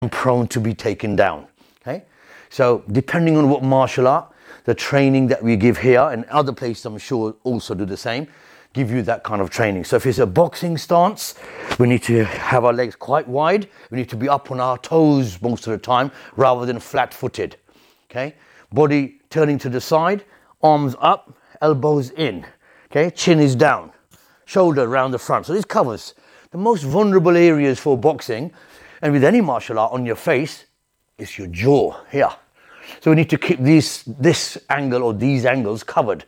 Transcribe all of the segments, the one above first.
prone to be taken down. Okay, so depending on what martial art, the training that we give here and other places I'm sure also do the same, give you that kind of training. So if it's a boxing stance, we need to have our legs quite wide. We need to be up on our toes most of the time rather than flat-footed. Okay, body turning to the side, arms up, elbows in. Okay, chin is down, shoulder around the front. So this covers the most vulnerable areas for boxing, and with any martial art on your face, is your jaw here. So we need to keep this angle or these angles covered.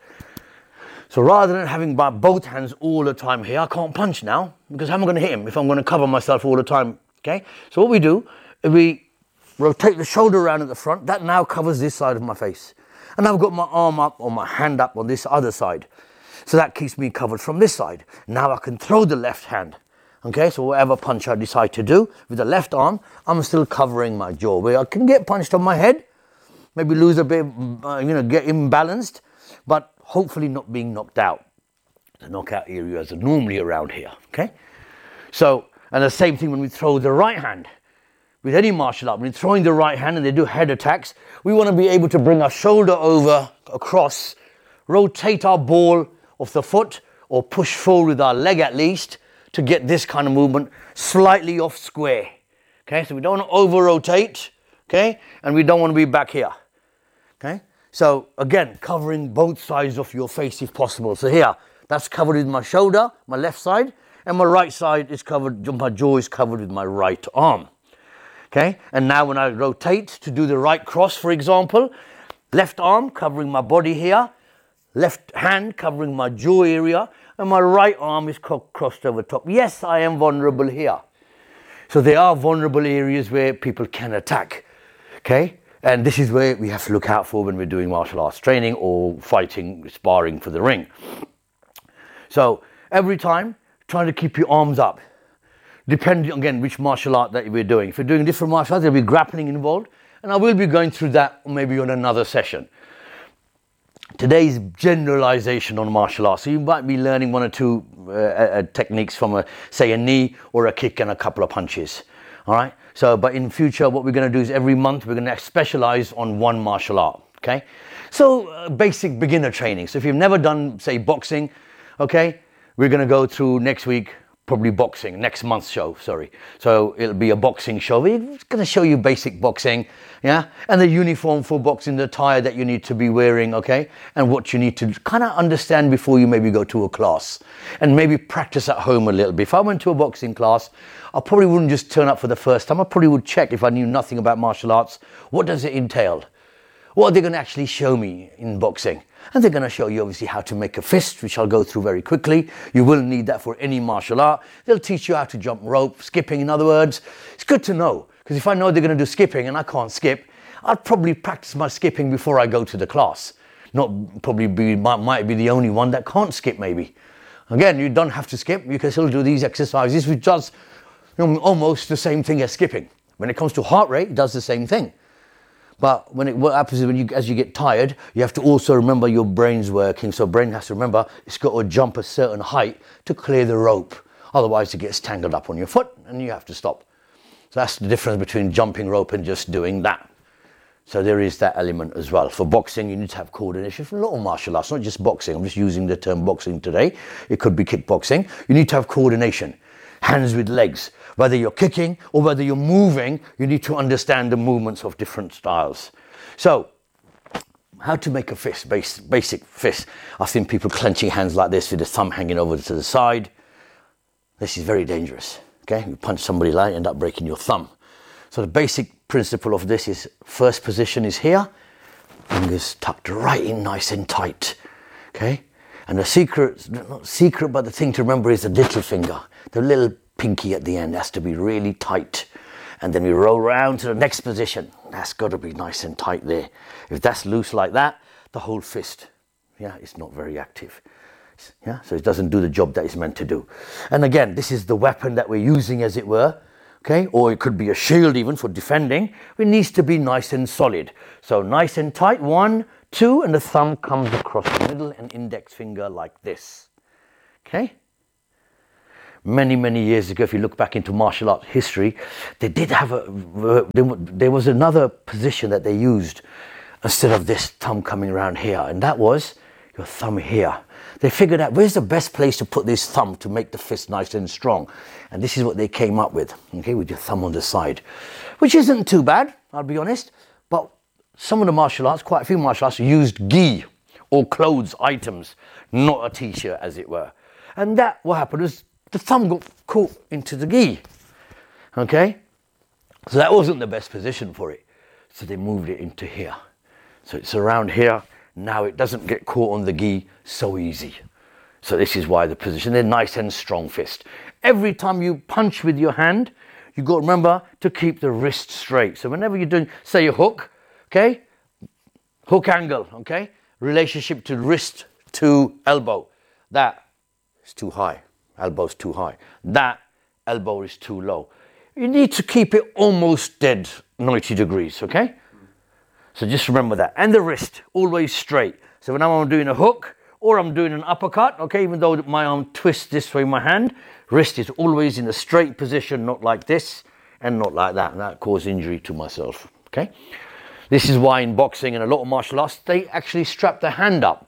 So rather than having both hands all the time here, I can't punch now because how am I going to hit him if I'm going to cover myself all the time? Okay, so what we do is we rotate the shoulder around at the front. That now covers this side of my face. And I've got my arm up or my hand up on this other side. So that keeps me covered from this side. Now I can throw the left hand. Okay, so whatever punch I decide to do with the left arm, I'm still covering my jaw. Where I can get punched on my head, maybe lose a bit, get imbalanced, but hopefully not being knocked out. The knockout areas are normally around here, okay? So, and the same thing when we throw the right hand. With any martial art, when we're throwing the right hand and they do head attacks, we want to be able to bring our shoulder over, across, rotate our ball off the foot, or push forward with our leg at least, to get this kind of movement slightly off square. Okay, so we don't want to over-rotate, okay? And we don't want to be back here, okay? So again, covering both sides of your face if possible. So here, that's covered with my shoulder, my left side, and my right side is covered, my jaw is covered with my right arm. Okay, and now when I rotate to do the right cross, for example, left arm covering my body here, left hand covering my jaw area, and my right arm is crossed over top. Yes, I am vulnerable here. So there are vulnerable areas where people can attack. Okay? And this is where we have to look out for when we're doing martial arts training or fighting, sparring for the ring. So every time, trying to keep your arms up. Depending, again, which martial art that we're doing. If we're doing different martial arts, there'll be grappling involved. And I will be going through that maybe on another session. Today's generalization on martial arts. So you might be learning one or two techniques from, say, a knee or a kick and a couple of punches. All right? So, but in future, what we're going to do is every month, we're going to specialize on one martial art. Okay? So, basic beginner training. So if you've never done, say, boxing, okay, we're going to go through next week, probably boxing, next month's show, sorry. So it'll be a boxing show. We're going to show you basic boxing, yeah? And the uniform for boxing, the attire that you need to be wearing, okay? And what you need to kind of understand before you maybe go to a class. And maybe practice at home a little bit. If I went to a boxing class, I probably wouldn't just turn up for the first time. I probably would check if I knew nothing about martial arts. What does it entail? What are they going to actually show me in boxing? And they're going to show you obviously how to make a fist, which I'll go through very quickly. You will need that for any martial art. They'll teach you how to jump rope, skipping in other words. It's good to know, because if I know they're going to do skipping and I can't skip, I'd probably practice my skipping before I go to the class. Might be the only one that can't skip maybe. Again, you don't have to skip. You can still do these exercises, which does almost the same thing as skipping. When it comes to heart rate, it does the same thing. But what happens is as you get tired, you have to also remember your brain's working. So brain has to remember it's got to jump a certain height to clear the rope. Otherwise it gets tangled up on your foot and you have to stop. So that's the difference between jumping rope and just doing that. So there is that element as well. For boxing, you need to have coordination. For a lot of martial arts, not just boxing. I'm just using the term boxing today. It could be kickboxing. You need to have coordination. Hands with legs. Whether you're kicking or whether you're moving, you need to understand the movements of different styles. So, how to make a fist, basic fist. I've seen people clenching hands like this with the thumb hanging over to the side. This is very dangerous. Okay, you punch somebody like that, end up breaking your thumb. So the basic principle of this is, first position is here, fingers tucked right in nice and tight. Okay, and the secret, not secret, but the thing to remember is the little finger, the little pinky at the end has to be really tight. And then we roll around to the next position. That's got to be nice and tight there. If that's loose like that, the whole fist, yeah, it's not very active. Yeah, so it doesn't do the job that it's meant to do. And again, this is the weapon that we're using, as it were. Okay, or it could be a shield even for defending. It needs to be nice and solid. So nice and tight, 1, 2, and the thumb comes across the middle and index finger like this. Okay. many years ago, if you look back into martial art history, they did have there was another position that they used instead of this thumb coming around here, and that was your thumb here. They figured out where's the best place to put this thumb to make the fist nice and strong, and this is what they came up with, okay, with your thumb on the side, which isn't too bad, I'll be honest. But some of the martial arts, quite a few martial arts, used gi or clothes items, not a t-shirt, as it were. And that, what happened was the thumb got caught into the gi, okay? So that wasn't the best position for it. So they moved it into here. So it's around here. Now it doesn't get caught on the gi so easy. So this is why the position, they're nice and strong fist. Every time you punch with your hand, you got to remember to keep the wrist straight. So whenever you're doing, say, a hook, okay? Hook angle, okay? Relationship to wrist to elbow. That is too high. Elbow's too high. That elbow is too low. You need to keep it almost dead 90 degrees, okay? So just remember that. And the wrist, always straight. So when I'm doing a hook or I'm doing an uppercut, okay, even though my arm twists this way, my hand, wrist is always in a straight position, not like this and not like that. And that causes injury to myself, okay? This is why in boxing and a lot of martial arts, they actually strap the hand up.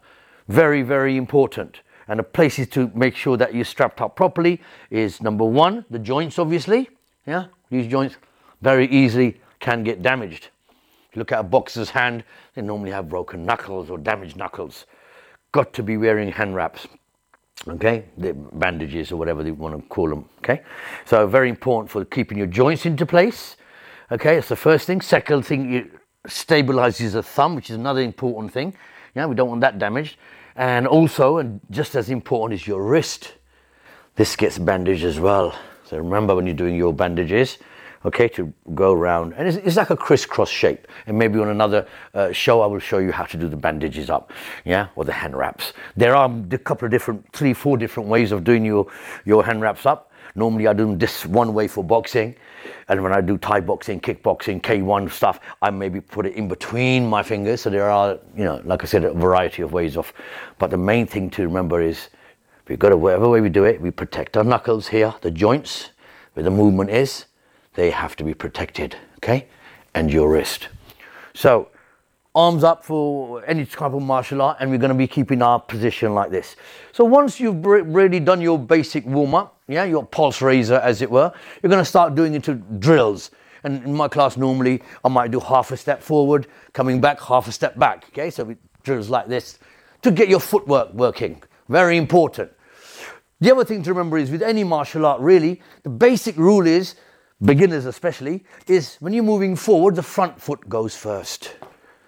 Very important. And the places to make sure that you're strapped up properly is, number one, the joints, obviously. Yeah, these joints very easily can get damaged. If you look at a boxer's hand, they normally have broken knuckles or damaged knuckles. Got to be wearing hand wraps, okay? The bandages or whatever they want to call them, okay? So very important for keeping your joints into place, okay? That's the first thing. Second thing, it stabilizes the thumb, which is another important thing. Yeah, we don't want that damaged. And also, and just as important, is your wrist. This gets bandaged as well. So remember when you're doing your bandages, okay, to go around. And it's like a crisscross shape. And maybe on another show, I will show you how to do the bandages up, yeah, or the hand wraps. There are a couple of different, 3-4 different ways of doing your hand wraps up. Normally I do this one way for boxing. And when I do Thai boxing, kickboxing, K1 stuff, I maybe put it in between my fingers. So there are, you know, like I said, a variety of ways of. But the main thing to remember is, we've got to, whatever way we do it, we protect our knuckles here, the joints, where the movement is, they have to be protected, okay? And your wrist. So, arms up for any type of martial art, and we're going to be keeping our position like this. So once you've really done your basic warm-up, yeah, your pulse raiser, as it were, you're going to start doing into drills. And in my class, normally, I might do half a step forward, coming back, half a step back, okay? So we drills like this to get your footwork working. Very important. The other thing to remember is with any martial art, really, the basic rule is, beginners especially, is when you're moving forward, the front foot goes first.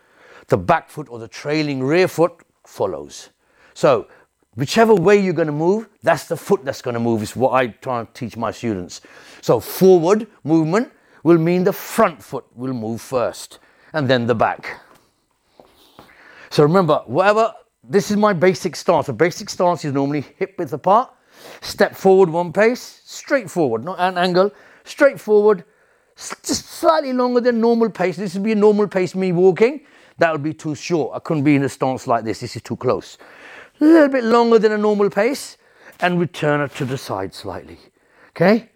The back foot or the trailing rear foot follows. So whichever way you're going to move, that's the foot that's going to move, is what I try to teach my students. So forward movement will mean the front foot will move first and then the back. So remember, this is my basic stance. The basic stance is normally hip width apart, step forward one pace, straight forward, not an angle, straight forward, just slightly longer than normal pace. This would be a normal pace, me walking. That would be too short. I couldn't be in a stance like this. This is too close. A little bit longer than a normal pace, and return it to the side slightly. Okay?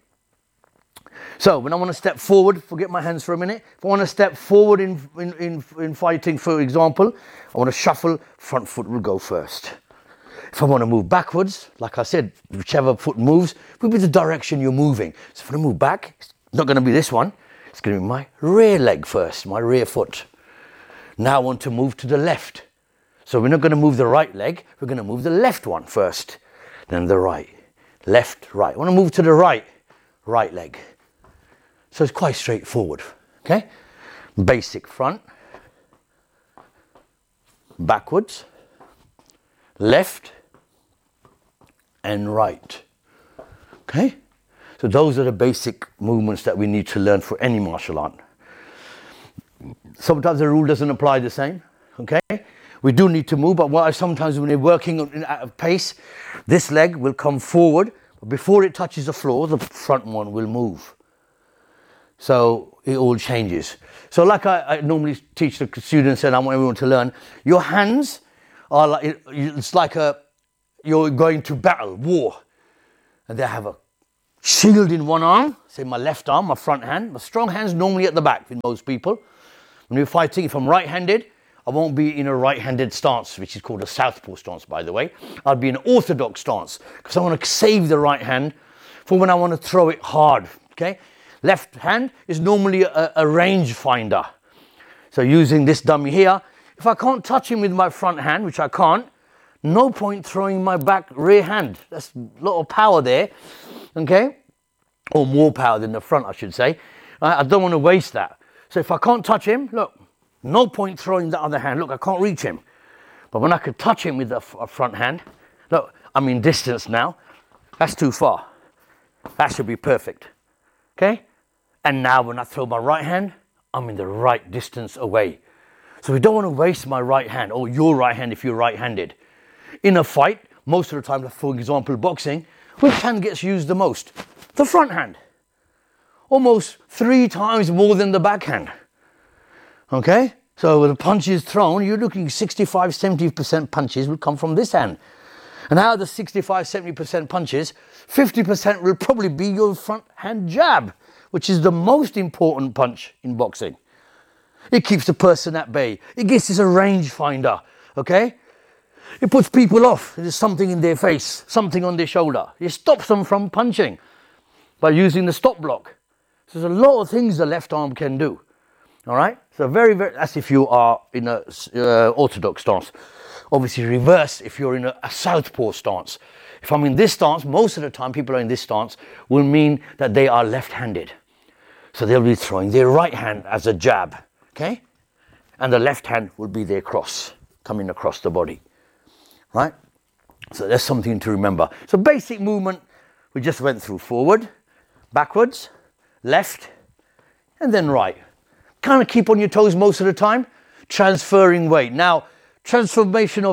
So when I want to step forward, forget my hands for a minute. If I want to step forward in fighting, for example, I want to shuffle, front foot will go first. If I want to move backwards, like I said, whichever foot moves will be the direction you're moving. So if I move back, it's not going to be this one. It's going to be my rear leg first, my rear foot. Now I want to move to the left. So we're not going to move the right leg, we're going to move the left one first, then the right. Left, right. I want to move to the right, right leg. So it's quite straightforward, okay? Basic front, backwards, left, and right, okay? So those are the basic movements that we need to learn for any martial art. Sometimes the rule doesn't apply the same, okay? We do need to move, but sometimes when you're working at a pace, this leg will come forward, but before it touches the floor, the front one will move. So it all changes. So like I normally teach the students and I want everyone to learn, your hands are like, it's like you're going to battle, war, and they have a shield in one arm, say my left arm, my front hand. My strong hand's normally at the back with most people. When we're fighting, if I'm right-handed, I won't be in a right-handed stance, which is called a southpaw stance, by the way. I'll be an orthodox stance because I want to save the right hand for when I want to throw it hard, okay? Left hand is normally a range finder. So using this dummy here, if I can't touch him with my front hand, which I can't, no point throwing my back rear hand. That's a lot of power there, okay? Or more power than the front, I should say. I don't want to waste that. So if I can't touch him, look, no point throwing the other hand. Look, I can't reach him. But when I could touch him with the front hand, look, I'm in distance now. That's too far. That should be perfect, okay? And now when I throw my right hand, I'm in the right distance away. So we don't want to waste my right hand, or your right hand if you're right-handed. In a fight, most of the time, for example, boxing, which hand gets used the most? The front hand. Almost 3 times more than the backhand. Okay? So with the punches thrown, you're looking 65-70% punches will come from this hand. And out of the 65-70% punches, 50% will probably be your front hand jab, which is the most important punch in boxing. It keeps the person at bay. It gives us a range finder, okay? It puts people off. There's something in their face, something on their shoulder. It stops them from punching by using the stop block. So there's a lot of things the left arm can do, all right? So very, that's if you are in a orthodox stance. Obviously reverse if you're in a southpaw stance. If I'm in this stance, most of the time people are in this stance will mean that they are left-handed. So they'll be throwing their right hand as a jab, okay? And the left hand will be their cross, coming across the body, right? So there's something to remember. So basic movement, we just went through forward, backwards, left, and then right. Kind of keep on your toes most of the time, transferring weight. Now, transformation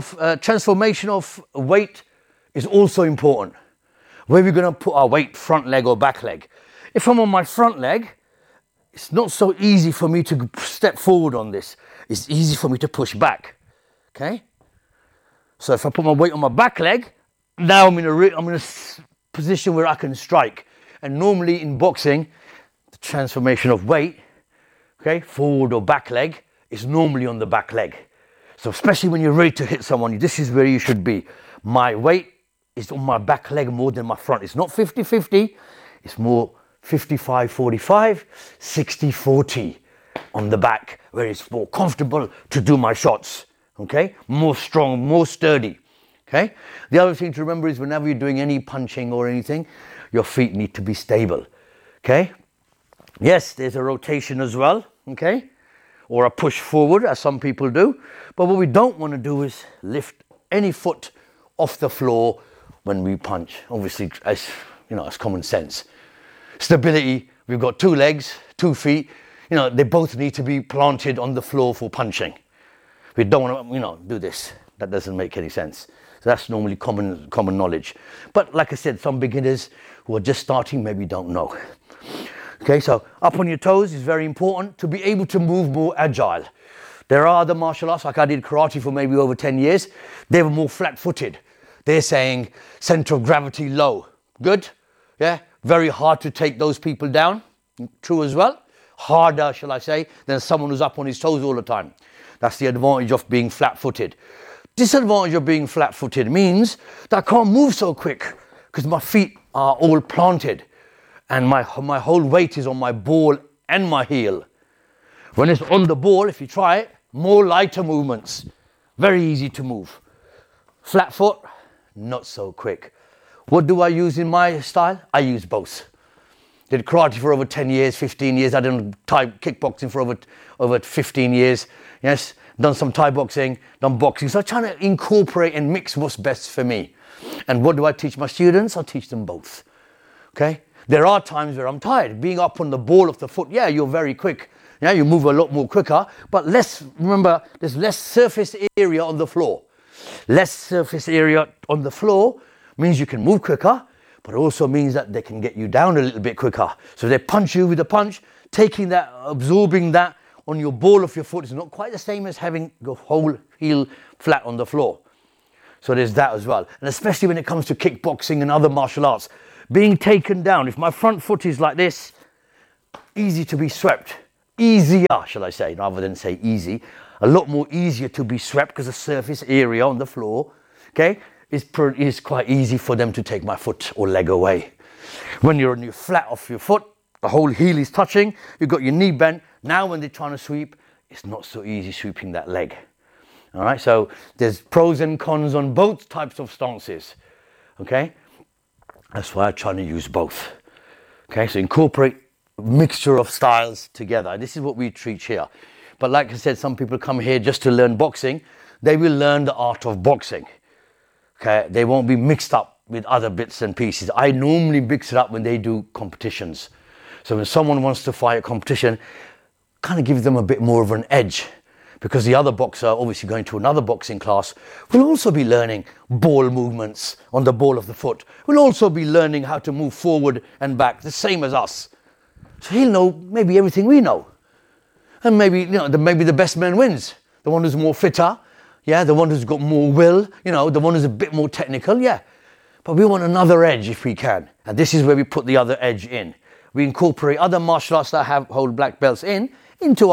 of weight is also important. Where we're going to put our weight, front leg or back leg. If I'm on my front leg, it's not so easy for me to step forward on this. It's easy for me to push back, okay? So if I put my weight on my back leg, now I'm in a position where I can strike. And normally in boxing, the transformation of weight, okay, forward or back leg, is normally on the back leg. So especially when you're ready to hit someone, this is where you should be. My weight is on my back leg more than my front. It's not 50-50, it's more 55-45, 60-40 on the back, where it's more comfortable to do my shots, okay? More strong, more sturdy, okay? The other thing to remember is whenever you're doing any punching or anything, your feet need to be stable, okay? Yes, there's a rotation as well, okay? Or a push forward, as some people do. But what we don't want to do is lift any foot off the floor when we punch. Obviously, as you know, it's common sense. Stability, we've got 2 legs, 2 feet. You know, they both need to be planted on the floor for punching. We don't want to, you know, do this. That doesn't make any sense. So that's normally common knowledge. But like I said, some beginners who are just starting maybe don't know. Okay, so up on your toes is very important to be able to move more agile. There are other martial arts, like I did karate for maybe over 10 years. They were more flat-footed. They're saying center of gravity low. Good? Yeah? Very hard to take those people down. True as well. Harder, shall I say, than someone who's up on his toes all the time. That's the advantage of being flat-footed. Disadvantage of being flat-footed means that I can't move so quick because my feet are all planted. And my whole weight is on my ball and my heel. When it's on the ball, if you try it, more lighter movements. Very easy to move. Flat foot, not so quick. What do I use in my style? I use both. Did karate for over 10 years, 15 years. I done kickboxing for over 15 years. Yes, done some Thai boxing, done boxing. So I'm trying to incorporate and mix what's best for me. And what do I teach my students? I teach them both. Okay? There are times where I'm tired. Being up on the ball of the foot, yeah, you're very quick. Yeah, you move a lot more quicker, but remember, there's less surface area on the floor. Less surface area on the floor means you can move quicker, but also means that they can get you down a little bit quicker. So they punch you with a punch, taking that, absorbing that on your ball of your foot is not quite the same as having your whole heel flat on the floor. So there's that as well. And especially when it comes to kickboxing and other martial arts, being taken down. If my front foot is like this, easy to be swept. Easier, shall I say, rather than say easy. A lot more easier to be swept because the surface area on the floor, okay, is quite easy for them to take my foot or leg away. When you're on your flat off your foot, the whole heel is touching, you've got your knee bent. Now when they're trying to sweep, it's not so easy sweeping that leg. All right, so there's pros and cons on both types of stances, okay? That's why I'm trying to use both. Okay, so incorporate a mixture of styles together. This is what we teach here. But like I said, some people come here just to learn boxing. They will learn the art of boxing. Okay, they won't be mixed up with other bits and pieces. I normally mix it up when they do competitions. So when someone wants to fight a competition, kind of give them a bit more of an edge, because the other boxer, obviously going to another boxing class, will also be learning ball movements on the ball of the foot. Will also be learning how to move forward and back, the same as us. So he'll know maybe everything we know. And maybe, maybe the best man wins. The one who's more fitter, yeah, the one who's got more will, the one who's a bit more technical, yeah. But we want another edge if we can. And this is where we put the other edge in. We incorporate other martial arts that hold black belts into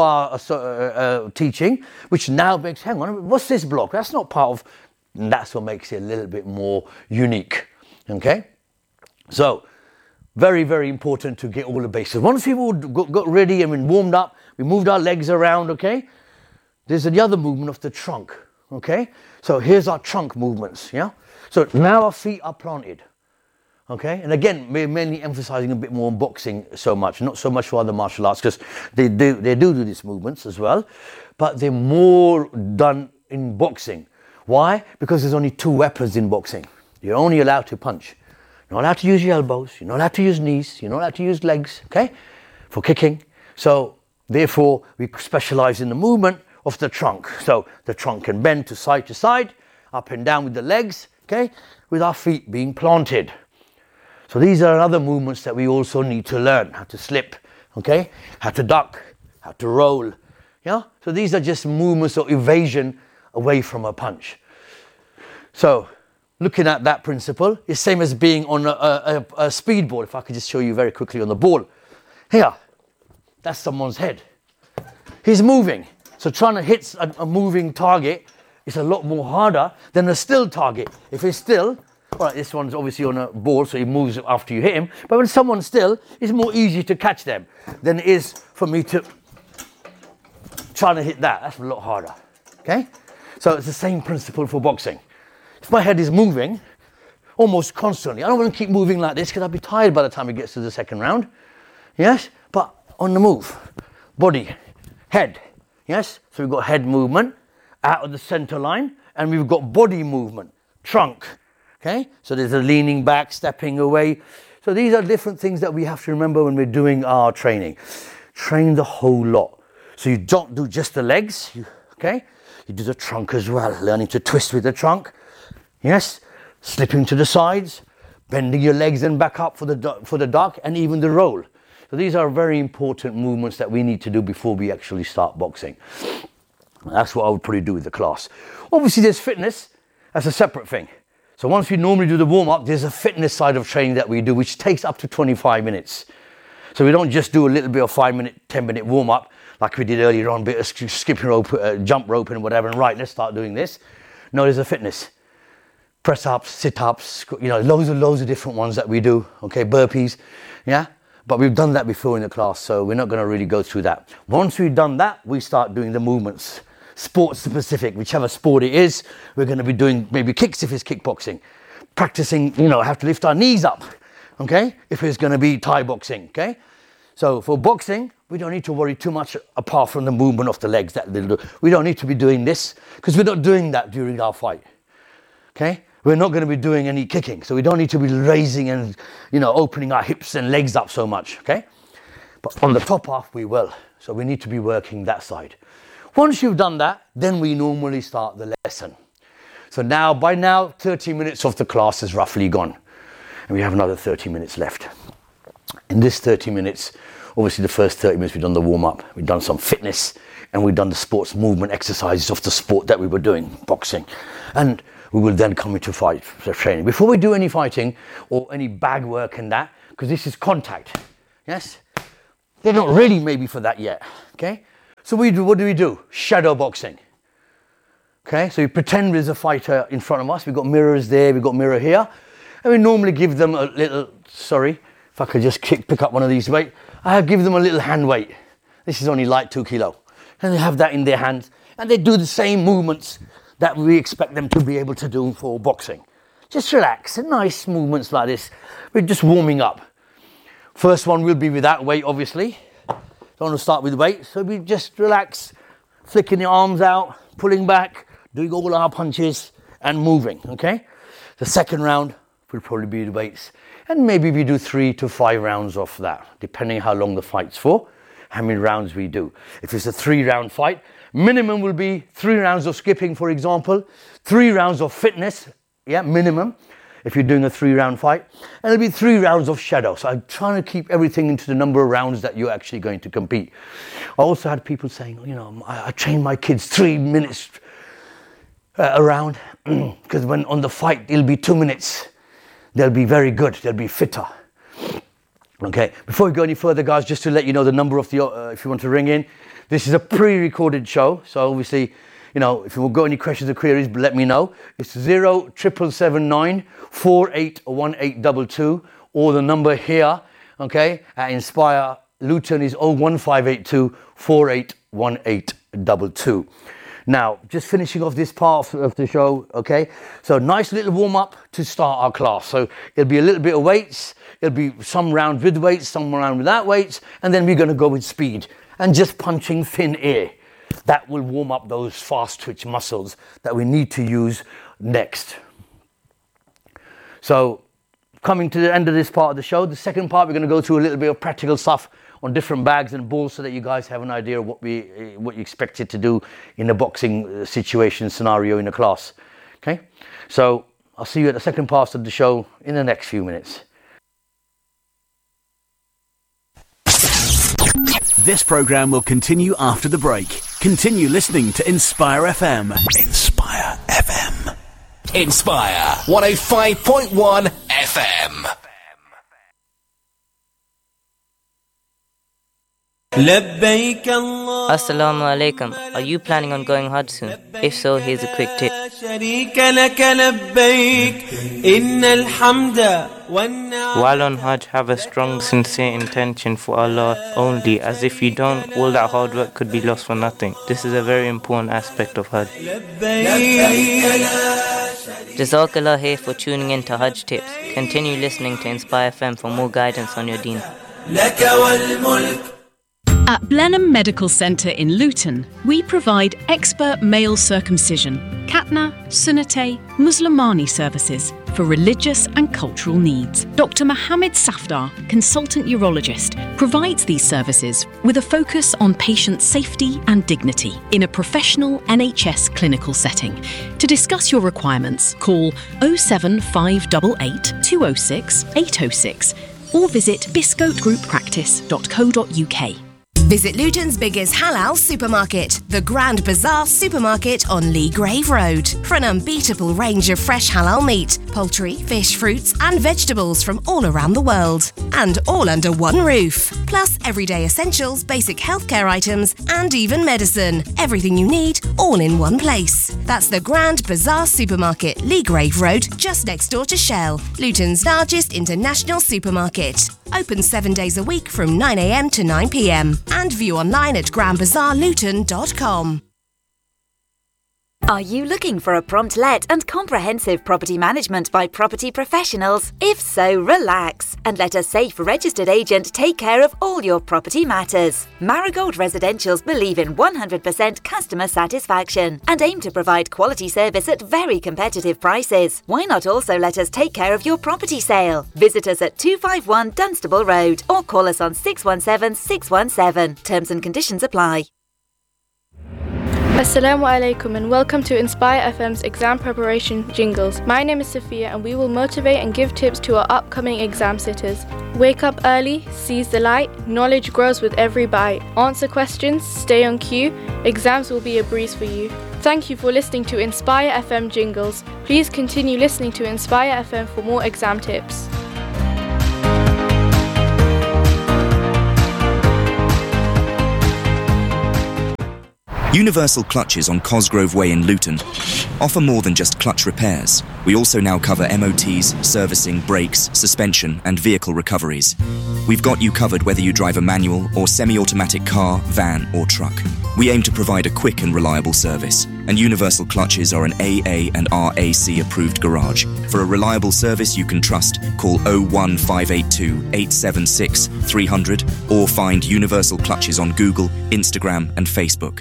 our teaching, which now makes, hang on, what's this block? That's not part of, and that's what makes it a little bit more unique, okay? So, very, very important to get all the bases. Once we've all got ready and been warmed up, we moved our legs around, okay? There's the other movement of the trunk, okay? So here's our trunk movements, yeah? So now our feet are planted, okay? And again, we're mainly emphasizing a bit more on boxing so much, not so much for other martial arts, because they do these movements as well, but they're more done in boxing. Why? Because there's only two weapons in boxing. You're only allowed to punch. You're not allowed to use your elbows, you're not allowed to use knees, you're not allowed to use legs, okay, for kicking. So, therefore, we specialize in the movement of the trunk. So, the trunk can bend to side, up and down with the legs, okay, with our feet being planted. So, these are other movements that we also need to learn. How to slip, okay, how to duck, how to roll, yeah. So, these are just movements of evasion away from a punch. So, looking at that principle is same as being on a speed ball. If I could just show you very quickly on the ball. Here, that's someone's head. He's moving. So trying to hit a moving target is a lot more harder than a still target. If it's still, all right, this one's obviously on a ball, so he moves after you hit him. But when someone's still, it's more easy to catch them than it is for me to try to hit that. That's a lot harder, okay? So it's the same principle for boxing. If my head is moving almost constantly, I don't want to keep moving like this because I'll be tired by the time it gets to the second round. Yes? But on the move. Body, head. Yes? So we've got head movement out of the center line, and we've got body movement, trunk. Okay? So there's a leaning back, stepping away. So these are different things that we have to remember when we're doing our training. Train the whole lot. So you don't do just the legs, okay? You do the trunk as well, learning to twist with the trunk. Yes, slipping to the sides, bending your legs and back up for the duck, and even the roll. So these are very important movements that we need to do before we actually start boxing. That's what I would probably do with the class. Obviously, there's fitness. That's a separate thing. So once we normally do the warm-up, there's a fitness side of training that we do, which takes up to 25 minutes. So we don't just do a little bit of 5-minute, 10-minute warm-up like we did earlier on, a bit of skipping rope, jump rope and whatever, and right, let's start doing this. No, there's a fitness. Press-ups, sit-ups, loads of different ones that we do, okay, burpees, yeah? But we've done that before in the class, so we're not going to really go through that. Once we've done that, we start doing the movements. Sport-specific, whichever sport it is, we're going to be doing maybe kicks if it's kickboxing. Practicing, have to lift our knees up, okay, if it's going to be Thai boxing, okay? So for boxing, we don't need to worry too much apart from the movement of the legs that they'll do. We don't need to be doing this, because we're not doing that during our fight, okay? We're not going to be doing any kicking, so we don't need to be raising and, opening our hips and legs up so much, okay? But on the top half, we will. So we need to be working that side. Once you've done that, then we normally start the lesson. So by now, 30 minutes of the class is roughly gone. And we have another 30 minutes left. In this 30 minutes, obviously the first 30 minutes, we've done the warm-up, we've done some fitness, and we've done the sports movement exercises of the sport that we were doing, boxing. And we will then come into fight training. Before we do any fighting or any bag work and that, because this is contact, yes? They're not ready maybe for that yet, okay? So what do? Shadow boxing. Okay, so you pretend there's a fighter in front of us. We've got mirrors there, we've got mirror here. And we normally give them a little, sorry, if I could just pick up one of these weight. I give them a little hand weight. This is only light 2 kilo. And they have that in their hands. And they do the same movements that we expect them to be able to do for boxing. Just relax, nice movements like this. We're just warming up. First one will be without weight, obviously. Don't want to start with weight. So we just relax, flicking the arms out, pulling back, doing all our punches and moving, okay? The second round will probably be the weights. And maybe we do 3 to 5 rounds of that, depending how long the fight's for, how many rounds we do. If it's a 3-round fight, minimum will be 3 rounds of skipping, for example, 3 rounds of fitness, yeah, minimum, if you're doing a 3-round fight. And it'll be 3 rounds of shadow. So I'm trying to keep everything into the number of rounds that you're actually going to compete. I also had people saying, you know, I train my kids 3 minutes a round, because when on the fight, it'll be 2 minutes. They'll be very good, they'll be fitter. Okay, before we go any further, guys, just to let you know the number of the, if you want to ring in, this is a pre-recorded show, so obviously, you know, if you've got any questions or queries, let me know. It's 07779 481822, or the number here, okay, at Inspire Luton is 01582 481822. Now, just finishing off this part of the show, okay? So nice little warm-up to start our class. So it'll be a little bit of weights, it'll be some round with weights, some round without weights, and then we're going to go with speed and just punching thin air. That will warm up those fast twitch muscles that we need to use next. So coming to the end of this part of the show, the second part, we're going to go through a little bit of practical stuff on different bags and balls so that you guys have an idea of what you expected to do in a boxing situation scenario in a class. Okay, so I'll see you at the second part of the show in the next few minutes. This program will continue after the break. Continue listening to Inspire FM. Inspire FM. Inspire 105.1 FM. Assalamu alaikum. Are you planning on going Hajj soon? If so, here's a quick tip. While on Hajj, have a strong, sincere intention for Allah only, as if you don't, all that hard work could be lost for nothing. This is a very important aspect of Hajj. Jazakallah here for tuning in to Hajj Tips. Continue listening to Inspire FM for more guidance on your deen. At Blenheim Medical Centre in Luton, we provide expert male circumcision, Khatna, Sunnate, Muslimani services for religious and cultural needs. Dr. Mohammed Safdar, consultant urologist, provides these services with a focus on patient safety and dignity in a professional NHS clinical setting. To discuss your requirements, call 07588 206 806 or visit biscoatgrouppractice.co.uk. Visit Luton's biggest halal supermarket, the Grand Bazaar Supermarket on Lee Grave Road, for an unbeatable range of fresh halal meat, poultry, fish, fruits and vegetables from all around the world. And all under one roof. Plus everyday essentials, basic healthcare items and even medicine. Everything you need, all in one place. That's the Grand Bazaar Supermarket, Lee Grave Road, just next door to Shell, Luton's largest international supermarket. Open 7 days a week from 9 a.m. to 9 p.m. and view online at grandbazaarluton.com. Are you looking for a prompt let and comprehensive property management by property professionals? If so, relax and let a safe registered agent take care of all your property matters. Marigold Residentials believe in 100% customer satisfaction and aim to provide quality service at very competitive prices. Why not also let us take care of your property sale? Visit us at 251 Dunstable Road or call us on 617 617. Terms and conditions apply. Assalamu alaikum and welcome to Inspire FM's exam preparation jingles. My name is Sophia and we will motivate and give tips to our upcoming exam sitters. Wake up early, seize the light, knowledge grows with every bite. Answer questions, stay on cue, exams will be a breeze for you. Thank you for listening to Inspire FM jingles. Please continue listening to Inspire FM for more exam tips. Universal Clutches on Cosgrove Way in Luton offer more than just clutch repairs. We also now cover MOTs, servicing, brakes, suspension and vehicle recoveries. We've got you covered whether you drive a manual or semi-automatic car, van or truck. We aim to provide a quick and reliable service, and Universal Clutches are an AA and RAC approved garage. For a reliable service you can trust, call 01582 876 300 or find Universal Clutches on Google, Instagram and Facebook.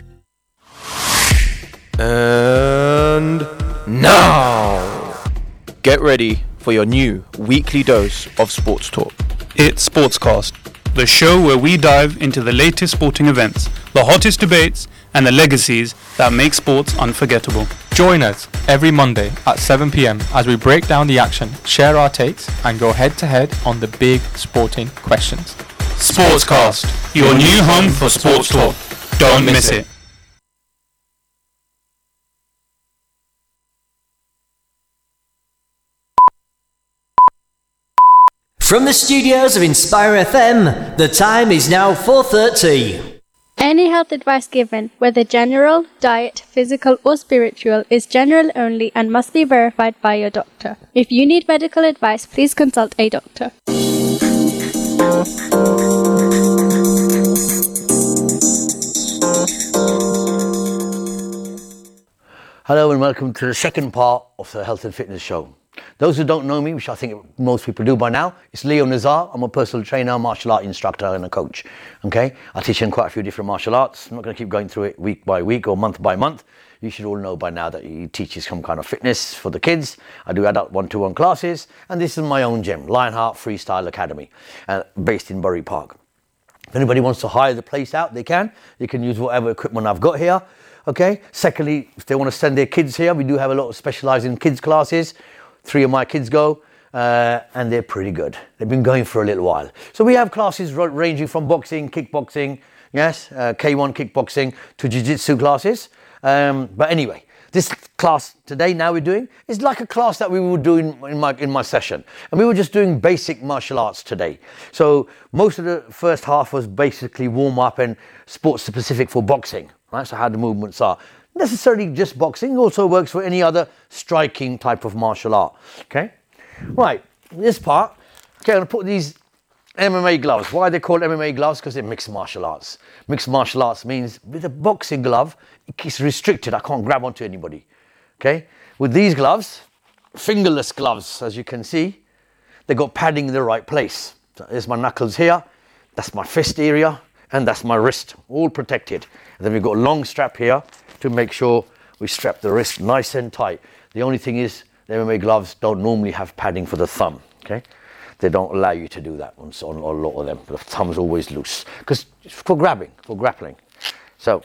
And now, get ready for your new weekly dose of sports talk. It's Sportscast, the show where we dive into the latest sporting events, the hottest debates, and the legacies that make sports unforgettable. Join us every Monday at 7 p.m. as we break down the action, share our takes, and go head-to-head on the big sporting questions. Sportscast, your new home for sports talk. Don't miss it. From the studios of Inspire FM, the time is now 4:30. Any health advice given, whether general, diet, physical or spiritual, is general only and must be verified by your doctor. If you need medical advice, please consult a doctor. Hello and welcome to the second part of the Health and Fitness Show. Those who don't know me, which I think most people do by now, it's Leo Nazar. I'm a personal trainer, martial art instructor and a coach. Okay, I teach in quite a few different martial arts. I'm not going to keep going through it week by week or month by month. You should all know by now that he teaches some kind of fitness for the kids. I do adult one-to-one classes, and this is my own gym, Lionheart Freestyle Academy, based in Bury Park. If anybody wants to hire the place out, they can. You can use whatever equipment I've got here. Okay. Secondly, if they want to send their kids here, we do have a lot of specialising kids classes. 3 of my kids go, and they're pretty good. They've been going for a little while. So we have classes ranging from boxing, kickboxing, yes, K1 kickboxing to jiu-jitsu classes. But anyway, this class today now we're doing is like a class that we were doing in my session. And we were just doing basic martial arts today. So most of the first half was basically warm up and sports specific for boxing, right? So how the movements are. Necessarily just boxing, also works for any other striking type of martial art. Okay, right, this part, okay, I'm going to put these MMA gloves. Why are they called MMA gloves? Because they're mixed martial arts. Mixed martial arts means with a boxing glove, it's restricted. I can't grab onto anybody. Okay, with these gloves, fingerless gloves, as you can see, they've got padding in the right place. So there's my knuckles here, that's my fist area, and that's my wrist, all protected. And then we've got a long strap here to make sure we strap the wrist nice and tight. The only thing is, the MMA gloves don't normally have padding for the thumb, okay? They don't allow you to do that on a lot of them. The thumb's always loose, because it's for grabbing, for grappling. So,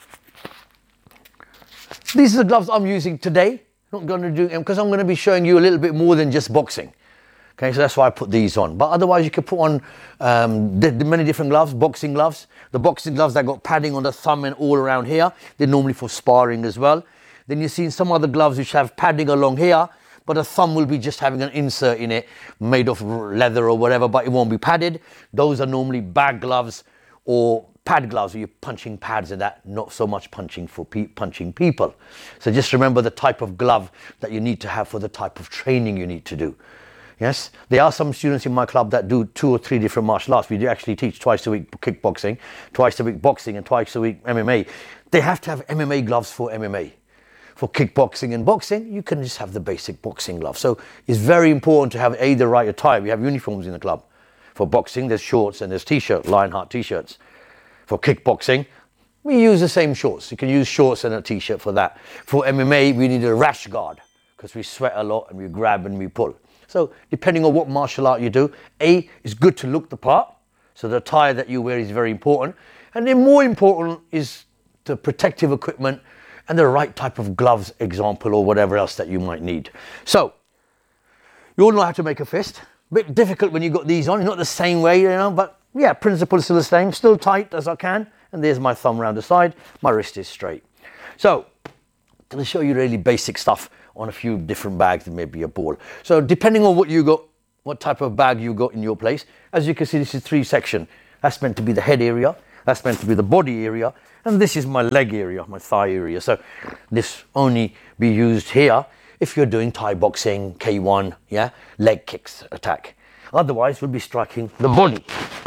these are the gloves I'm using today. Not going to do, because I'm going to be showing you a little bit more than just boxing. Okay, so that's why I put these on. But otherwise, you could put on many different gloves, boxing gloves. The boxing gloves that got padding on the thumb and all around here, they're normally for sparring as well. Then you've seen some other gloves which have padding along here, but the thumb will be just having an insert in it, made of leather or whatever, but it won't be padded. Those are normally bag gloves or pad gloves where you're punching pads and that, not so much punching for punching people. So just remember the type of glove that you need to have for the type of training you need to do. Yes, there are some students in my club that do 2 or 3 different martial arts. We do actually teach twice a week kickboxing, twice a week boxing, and twice a week MMA. They have to have MMA gloves for MMA. For kickboxing and boxing, you can just have the basic boxing gloves. So it's very important to have the right attire. We have uniforms in the club. For boxing, there's shorts and there's t-shirts, Lionheart t-shirts. For kickboxing, we use the same shorts. You can use shorts and a t-shirt for that. For MMA, we need a rash guard because we sweat a lot and we grab and we pull. So depending on what martial art you do, it's good to look the part. So the attire that you wear is very important. And then more important is the protective equipment and the right type of gloves, example, or whatever else that you might need. So you all know how to make a fist. A bit difficult when you got these on, not the same way, but yeah, principle is still the same, still tight as I can. And there's my thumb around the side, my wrist is straight. So going to show you really basic stuff on a few different bags and maybe a ball. So depending on what you got, what type of bag you got in your place, as you can see, this is 3 section. That's meant to be the head area, that's meant to be the body area, and this is my leg area, my thigh area. So this only be used here if you're doing Thai boxing, K1, yeah, leg kicks attack. Otherwise, we'll be striking the body.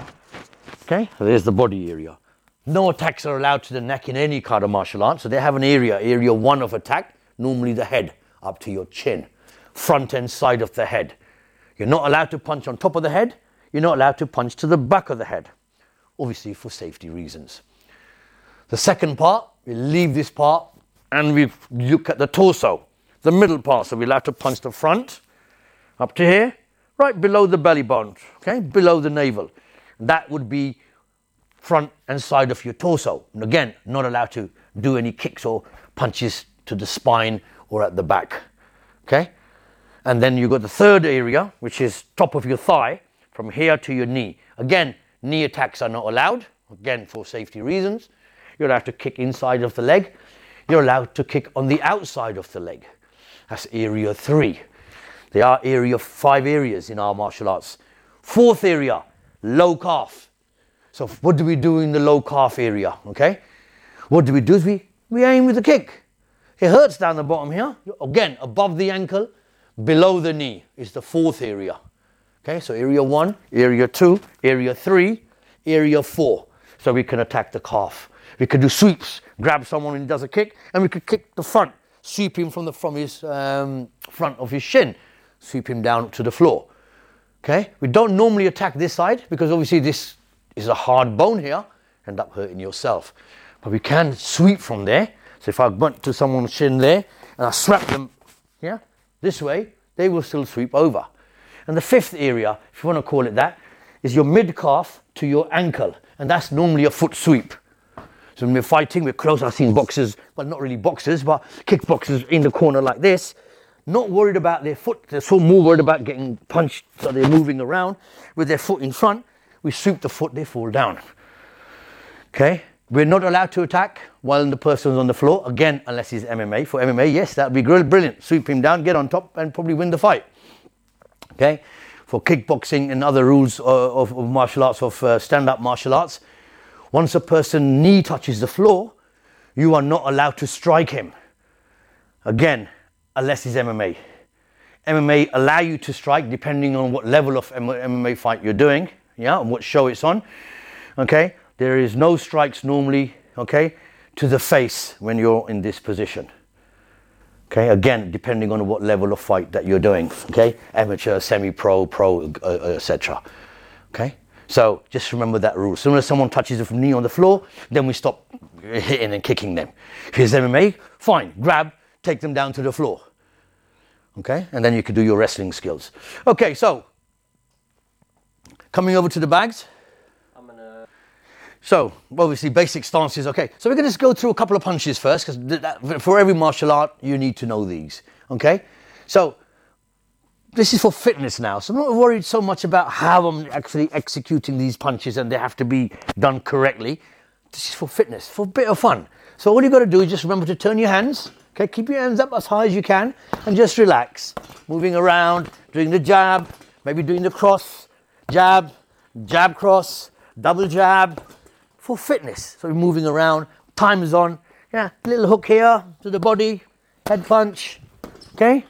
Okay, so there's the body area. No attacks are allowed to the neck in any kind of martial art. So they have an area 1 of attack, normally the head up to your chin, front and side of the head. You're not allowed to punch on top of the head. You're not allowed to punch to the back of the head, obviously for safety reasons. The second part, we leave this part and we look at the torso, the middle part. So we'll have to punch the front up to here, right below the belly button, okay, below the navel. That would be front and side of your torso. And again, not allowed to do any kicks or punches to the spine or at the back, okay? And then you've got the third area, which is top of your thigh, from here to your knee. Again, knee attacks are not allowed, again, for safety reasons. You're allowed to kick inside of the leg. You're allowed to kick on the outside of the leg. That's area 3. There are 5 areas in our martial arts. 4th area, low calf. So what do we do in the low calf area, okay? What do we do is we aim with the kick. It hurts down the bottom here. Again, above the ankle, below the knee is the 4th area. Okay, so area 1, area 2, area 3, area 4. So we can attack the calf. We could do sweeps, grab someone when he does a kick, and we could kick the front, sweep him from his front of his shin, sweep him down to the floor. Okay, we don't normally attack this side because obviously this is a hard bone here, end up hurting yourself. But we can sweep from there. So if I went to someone's shin there and I slap them, yeah, this way, they will still sweep over. And the 5th area, if you want to call it that, is your mid-calf to your ankle. And that's normally a foot sweep. So when we're fighting, we're close. I've seen boxers, well, not really boxers, but kickboxers in the corner like this, not worried about their foot. They're so more worried about getting punched, so they're moving around with their foot in front. We sweep the foot, they fall down. Okay? We're not allowed to attack while the person's on the floor, again, unless he's MMA. For MMA, yes, that would be brilliant. Sweep him down, get on top, and probably win the fight. Okay? For kickboxing and other rules of martial arts, of stand-up martial arts, once a person's knee touches the floor, you are not allowed to strike him. Again, unless he's MMA. MMA allow you to strike depending on what level of MMA fight you're doing, yeah, and what show it's on. Okay? There is no strikes normally, okay, to the face when you're in this position. Okay, again, depending on what level of fight that you're doing, okay, amateur, semi-pro, pro, etc. Okay, so just remember that rule. As soon as someone touches the knee on the floor, then we stop hitting and kicking them. If it's MMA, fine, grab, take them down to the floor. Okay, and then you can do your wrestling skills. Okay, so coming over to the bags. So, obviously, basic stances, okay. So we're going to just go through a couple of punches first, because for every martial art, you need to know these, okay? So, this is for fitness now. So I'm not worried so much about how I'm actually executing these punches and they have to be done correctly. This is for fitness, for a bit of fun. So all you've got to do is just remember to turn your hands, okay? Keep your hands up as high as you can and just relax. Moving around, doing the jab, maybe doing the cross, jab, jab cross, double jab, for fitness. So we're moving around, time is on, yeah, little hook here to the body, head punch, okay?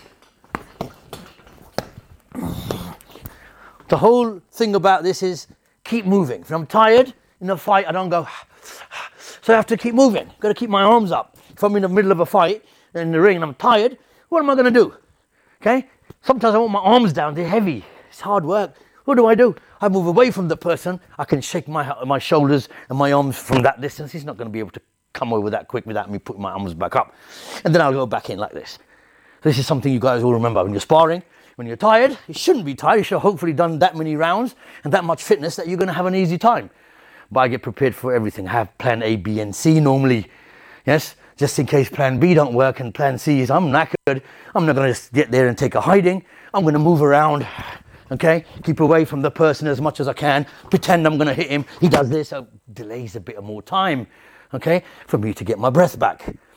The whole thing about this is keep moving. If I'm tired in a fight, I don't go, so I have to keep moving. Got to keep my arms up. If I'm in the middle of a fight in the ring and I'm tired, what am I going to do? Okay? Sometimes I want my arms down, they're heavy. It's hard work. What do? I move away from the person. I can shake my shoulders and my arms from that distance. He's not going to be able to come over that quick without me putting my arms back up. And then I'll go back in like this. This is something you guys will remember when you're sparring. When you're tired, you shouldn't be tired. You should have hopefully done that many rounds and that much fitness that you're going to have an easy time. But I get prepared for everything. I have plan A, B, and C normally. Yes, just in case plan B don't work and plan C is I'm knackered. I'm not going to just get there and take a hiding. I'm going to move around. Okay, keep away from the person as much as I can. Pretend I'm going to hit him. He does this, so delays a bit more time, okay, for me to get my breath back.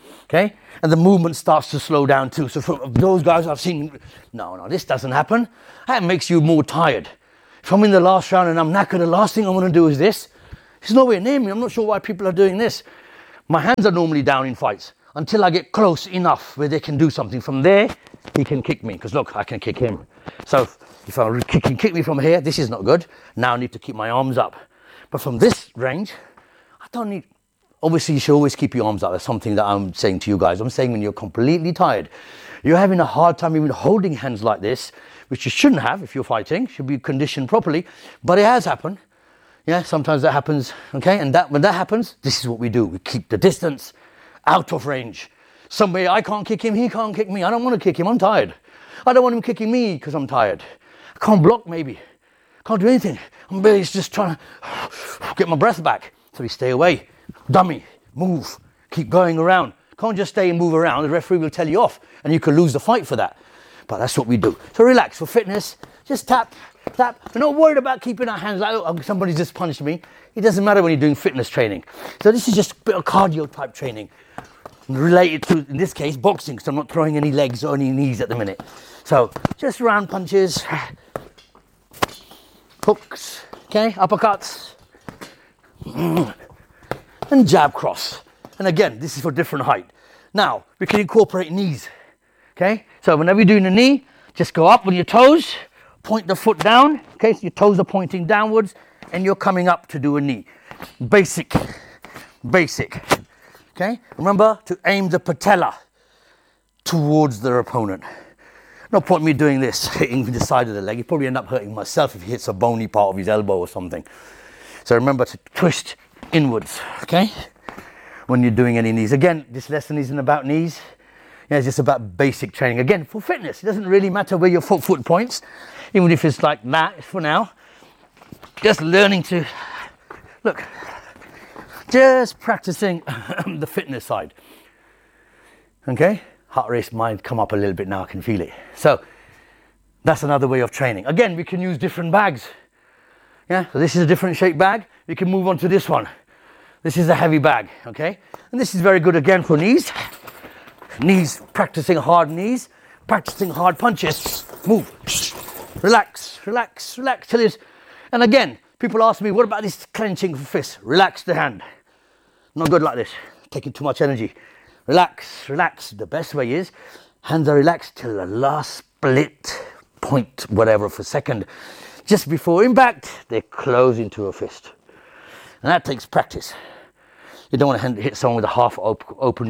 okay? And the movement starts to slow down too. So for those guys I've seen, no, this doesn't happen. That makes you more tired. If I'm in the last round and I'm knackered, the last thing I want to do is this. It's nowhere near me. I'm not sure why people are doing this. My hands are normally down in fights until I get close enough where they can do something. From there, he can kick me, because look, I can kick him. So if I kick me from here, this is not good. Now I need to keep my arms up. But from this range, I don't need... Obviously, you should always keep your arms up. That's something that I'm saying to you guys. I'm saying when you're completely tired, you're having a hard time even holding hands like this, which you shouldn't have if you're fighting, should be conditioned properly, but it has happened. Yeah, sometimes that happens, okay? And when that happens, this is what we do. We keep the distance out of range. Somebody, I can't kick him, he can't kick me. I don't want to kick him, I'm tired. I don't want him kicking me because I'm tired. I can't block maybe. Can't do anything. I'm just trying to get my breath back. So we stay away. Dummy, move, keep going around. Can't just stay and move around. The referee will tell you off and you can lose the fight for that. But that's what we do. So relax for fitness. Just tap, tap. We're not worried about keeping our hands like, oh, somebody just punched me. It doesn't matter when you're doing fitness training. So this is just a bit of cardio type training. Related to, in this case, boxing, because I'm not throwing any legs or any knees at the minute. So just round punches, hooks, okay, uppercuts, and jab cross. And again, this is for different height. Now, we can incorporate knees, okay? So whenever you're doing a knee, just go up on your toes, point the foot down, okay? So your toes are pointing downwards, and you're coming up to do a knee. Basic, okay? Remember to aim the patella towards their opponent. No point me doing this, hitting the side of the leg. You probably end up hurting myself if he hits a bony part of his elbow or something. So remember to twist inwards, okay? When you're doing any knees. Again, this lesson isn't about knees. Yeah, it's just about basic training. Again, for fitness, it doesn't really matter where your foot points, even if it's like that for now. Just learning to, look, just practicing the fitness side. Okay? Heart rate might come up a little bit now, I can feel it. So, that's another way of training. Again, we can use different bags. Yeah, so this is a different shaped bag. We can move on to this one. This is a heavy bag, okay? And this is very good again for knees. Knees, practicing hard knees, practicing hard punches. Move, relax, relax, relax till it's... And again, people ask me, what about this clenching fist? Relax the hand. Not good like this, taking too much energy. Relax, relax. The best way is, hands are relaxed till the last split point, whatever, of a second. Just before impact, they close into a fist. And that takes practice. You don't want to hit someone with a half open,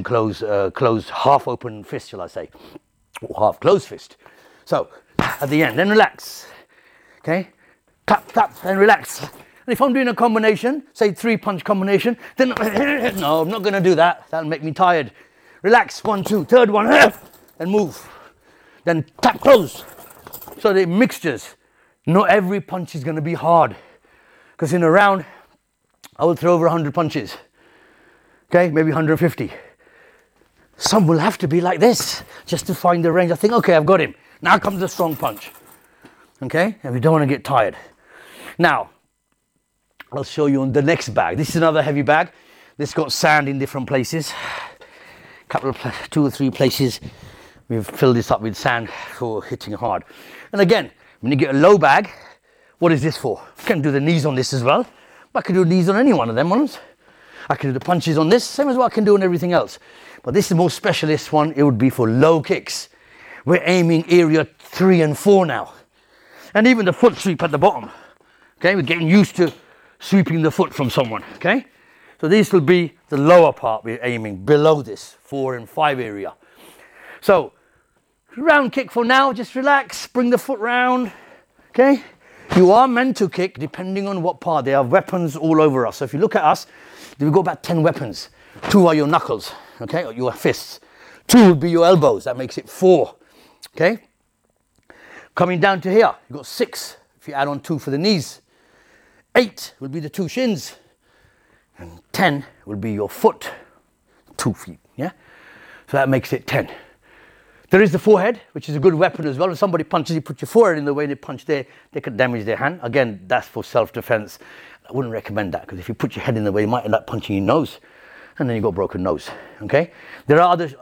half open fist, shall I say, or half closed fist. So, at the end, then relax, okay? Tap, tap, and relax. And if I'm doing a combination, say 3-punch combination, then, no, I'm not going to do that. That'll make me tired. Relax, 1, 2, third one, and move. Then tap, close. So the mixtures. Not every punch is going to be hard. Because in a round, I will throw over 100 punches. Okay, maybe 150. Some will have to be like this, just to find the range. I think, okay, I've got him. Now comes the strong punch. Okay, and we don't want to get tired. Now, I'll show you on the next bag. This is another heavy bag. This got sand in different places. Couple of 2 or 3 places. We've filled this up with sand for hitting hard. And again, when you get a low bag, what is this for? I can do the knees on this as well. But I can do knees on any one of them ones. I can do the punches on this, same as what I can do on everything else. But this is the most specialist one. It would be for low kicks. We're aiming area 3 and 4 now. And even the foot sweep at the bottom. Okay, we're getting used to sweeping the foot from someone. Okay, so this will be the lower part we're aiming, below this 4 and 5 area. So, round kick for now, just relax, bring the foot round. Okay, you are meant to kick depending on what part. There are weapons all over us. So if you look at us, we've got about 10 weapons. 2 are your knuckles, okay, or your fists. 2 would be your elbows, that makes it 4, okay? Coming down to here, you've got 6, if you add on 2 for the knees. 8 will be the 2 shins. And 10 will be your foot, 2 feet, yeah? So that makes it 10. There is the forehead, which is a good weapon as well. If somebody punches you, put your forehead in the way they punch there, they could damage their hand. Again, that's for self-defense. I wouldn't recommend that, because if you put your head in the way, you might end up punching your nose. and then you've got a broken nose, okay? There are other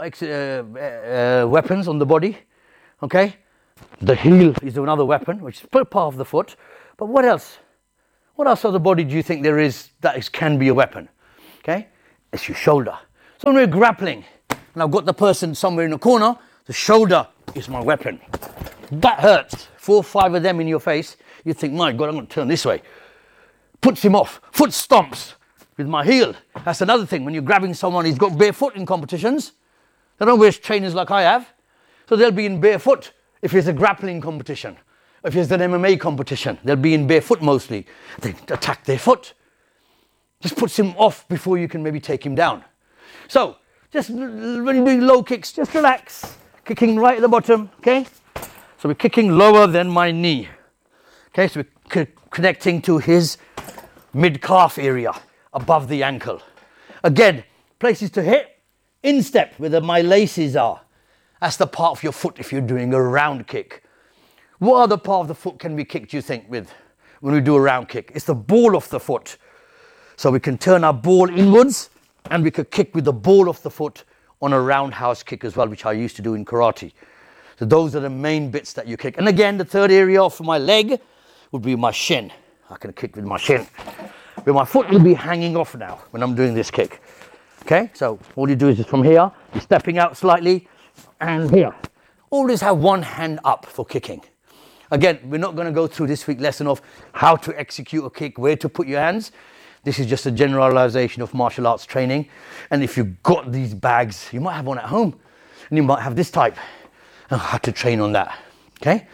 weapons on the body, okay? The heel is another weapon, which is part of the foot. But what else? What else of the body do you think there is that can be a weapon? Okay? It's your shoulder. So when we're grappling, and I've got the person somewhere in the corner, the shoulder is my weapon. That hurts. 4 or 5 of them in your face, you think, my God, I'm going to turn this way. Puts him off. Foot stomps with my heel. That's another thing. When you're grabbing someone who's got barefoot in competitions, they don't wear trainers like I have, so they'll be in barefoot if it's a grappling competition. If it's an MMA competition, they'll be in barefoot mostly. They attack their foot. Just puts him off before you can maybe take him down. So, just when you're doing low kicks, just relax. Kicking right at the bottom, okay? So we're kicking lower than my knee. Okay, so we're connecting to his mid-calf area, above the ankle. Again, places to hit, instep, where my laces are. That's the part of your foot if you're doing a round kick. What other part of the foot can we kick, do you think, with when we do a round kick? It's the ball of the foot. So we can turn our ball inwards and we could kick with the ball of the foot on a roundhouse kick as well, which I used to do in karate. So those are the main bits that you kick. And again, the third area of my leg would be my shin. I can kick with my shin. But my foot will be hanging off now when I'm doing this kick. Okay, so all you do is just from here, you're stepping out slightly, and here. Always have one hand up for kicking. Again, we're not going to go through this week's lesson of how to execute a kick, where to put your hands. This is just a generalization of martial arts training. And if you've got these bags, you might have one at home, and you might have this type. And how to train on that, okay?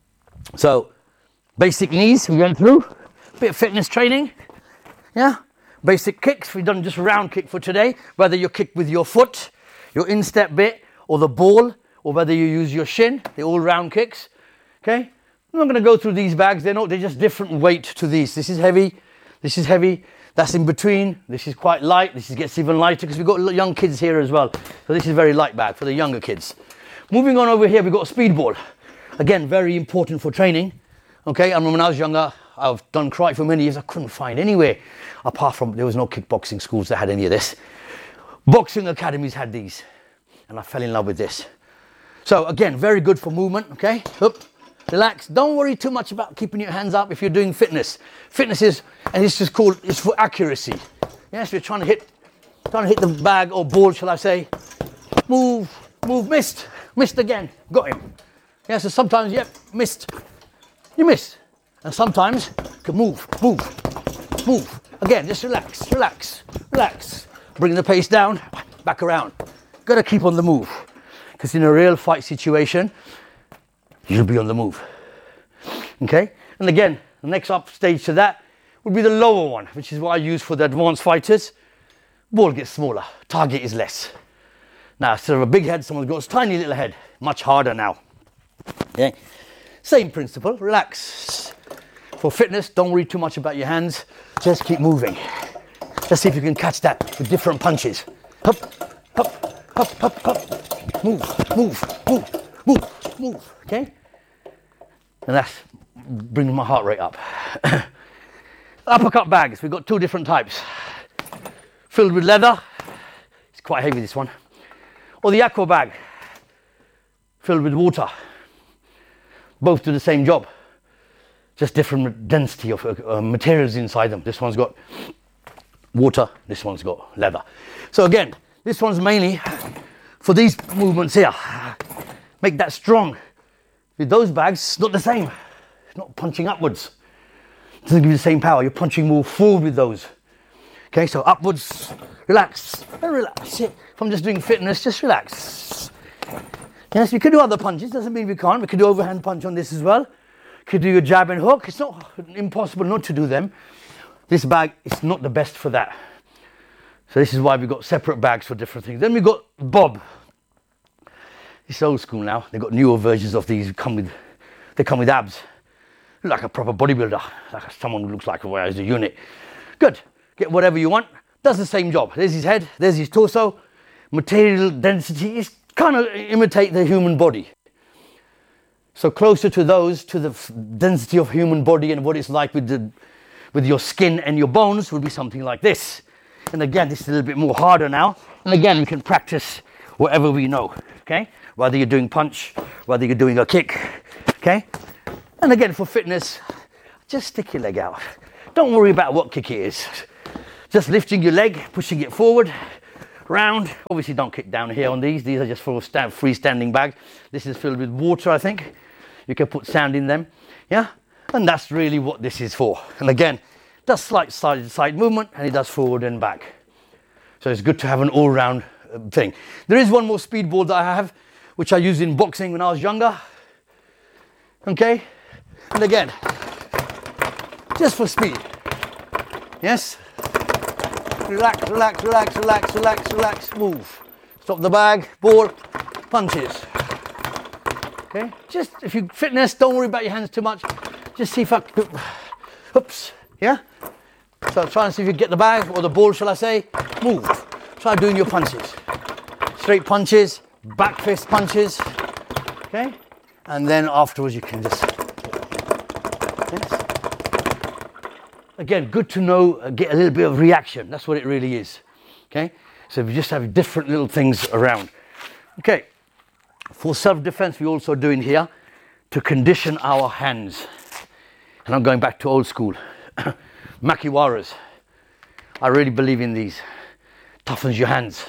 So, basic knees we went through, bit of fitness training, yeah? Basic kicks, we've done just a round kick for today, whether you kick with your foot, your instep bit, or the ball, or whether you use your shin, they're all round kicks, okay? I'm not going to go through these bags, they're just different weight to these. This is heavy, that's in between, this is quite light, this gets even lighter because we've got young kids here as well. So this is very light bag for the younger kids. Moving on over here, we've got a speed ball. Again, very important for training. Okay, and when I was younger, I've done karate for many years, I couldn't find anywhere, apart from, there was no kickboxing schools that had any of this. Boxing academies had these, and I fell in love with this. So again, very good for movement, okay? Up, relax. Don't worry too much about keeping your hands up if you're doing fitness. Fitness is, and it's just called, it's for accuracy. Yes, we're trying to hit the bag or ball, shall I say. Move, missed again, got him. Yeah, so sometimes, yep, missed, you miss. And sometimes, you can move. Again, just relax. Bring the pace down, back around. Gotta keep on the move. Because in a real fight situation, you'll be on the move. Okay? And again, the next up stage to that would be the lower one, which is what I use for the advanced fighters. Ball gets smaller, target is less. Now, instead of a big head, someone's got a tiny little head. Much harder now. Okay? Same principle, relax. For fitness, don't worry too much about your hands. Just keep moving. Let's see if you can catch that with different punches. Up. Move. Okay? And that's bringing my heart rate up. Uppercut bags, we've got 2 different types. Filled with leather. It's quite heavy, this one. Or the aqua bag, filled with water. Both do the same job, just different density of materials inside them. This one's got water, this one's got leather. So again, this one's mainly for these movements here. Make that strong. With those bags, it's not the same. It's not punching upwards. It doesn't give you the same power. You're punching more forward with those. Okay, so upwards, relax, and relax. If I'm just doing fitness, just relax. Yes, we could do other punches, doesn't mean we can't. We could do overhand punch on this as well. Could do your jab and hook. It's not impossible not to do them. This bag is not the best for that. So this is why we've got separate bags for different things. Then we've got Bob. It's old school now. They've got newer versions of these. They come with abs. Like a proper bodybuilder. Like someone who looks like a unit. Good. Get whatever you want. Does the same job. There's his head. There's his torso. Material density is kind of imitate the human body. So closer to those, to the density of human body and what it's like with your skin and your bones would be something like this. And again, this is a little bit more harder now. And again, we can practice whatever we know, okay? Whether you're doing punch, whether you're doing a kick, okay? And again, for fitness, just stick your leg out. Don't worry about what kick it is. Just lifting your leg, pushing it forward, round. Obviously don't kick down here on these. These are just for freestanding bag. This is filled with water, I think. You can put sand in them, yeah? And that's really what this is for. And again, does slight side movement, and it does forward and back. So it's good to have an all-round thing. There is one more speed ball that I have, which I used in boxing when I was younger. Okay? And again, just for speed. Yes? Relax, relax, relax, relax, relax, relax, move. Stop the bag, ball, punches. Okay? Just, if you fitness, don't worry about your hands too much. Just see if I can, oops, yeah? So try and see if you get the bag, or the ball, shall I say, move. Try doing your punches. Straight punches, back fist punches, okay? And then afterwards you can just, yes. Again, good to know, get a little bit of reaction. That's what it really is, okay? So we just have different little things around. Okay, for self-defense, we're also doing here to condition our hands. And I'm going back to old school. Makiwaras. I really believe in these. Toughens your hands.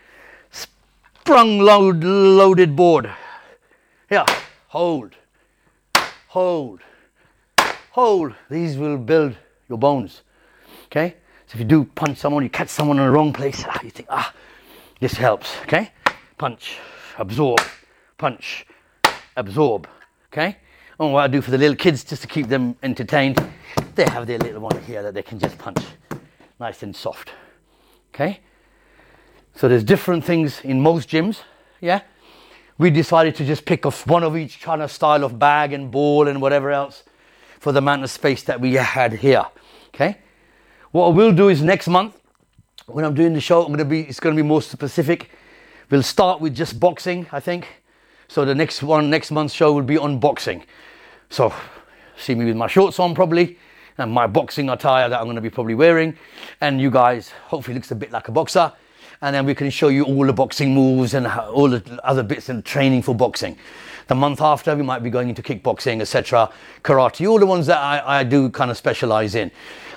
Sprung loaded board. Yeah, hold, hold, hold. These will build your bones. Okay? So if you do punch someone, you catch someone in the wrong place, you think, this helps. Okay? Punch, absorb, punch, absorb. Okay? And what I do for the little kids, just to keep them entertained, they have their little one here that they can just punch. Nice and soft. Okay? So there's different things in most gyms, yeah? We decided to just pick off one of each kind of style of bag and ball and whatever else for the amount of space that we had here, okay? What I will do is next month, when I'm doing the show, it's going to be more specific. We'll start with just boxing, I think. So the next month's show will be on boxing. So see me with my shorts on probably, and my boxing attire that I'm going to be probably wearing. And you guys, hopefully looks a bit like a boxer. And then we can show you all the boxing moves and all the other bits and training for boxing. The month after, we might be going into kickboxing, etc., karate, all the ones that I do kind of specialize in.